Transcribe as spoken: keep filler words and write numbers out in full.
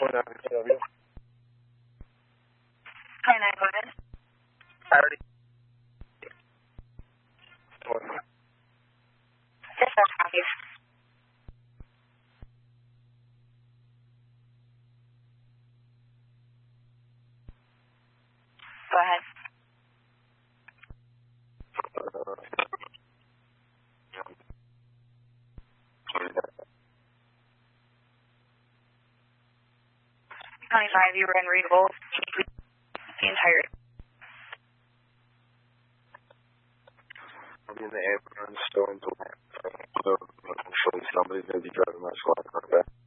twenty-nine, can I help you? twenty-nine, go ahead. I already. What? Yes, that's fine, please. Go ahead. twenty-five, you were unreadable the entire. I'm in the ambulance, going to so, so somebody's going to be driving my squad car back.